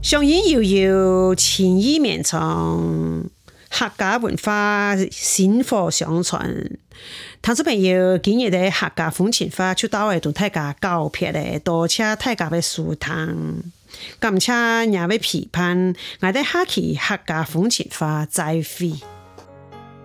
上演悠悠情意绵長，客家文化薪火相傳。聽眾朋友，今日嘅客家風情話就到位同大家告別咧，多謝大家嘅收聽，感謝兩位陪伴，我哋下期客家風情話再會。